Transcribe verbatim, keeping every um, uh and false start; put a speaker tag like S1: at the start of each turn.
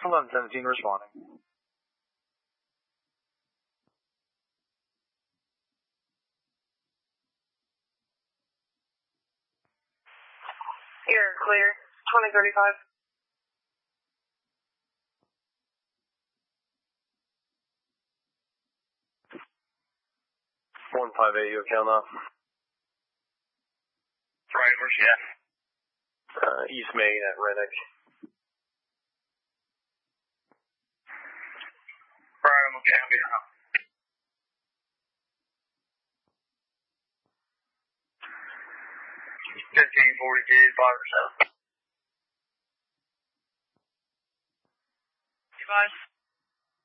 S1: eleven seventeen responding.
S2: You're clear. twenty thirty-five.
S1: one five eight, you okay on that?
S3: Right, where's she at?
S1: Uh, East Main at Rennick.
S3: Right, I'm okay, I'll be around. fifteen forty-two, five or seven.
S2: Advise.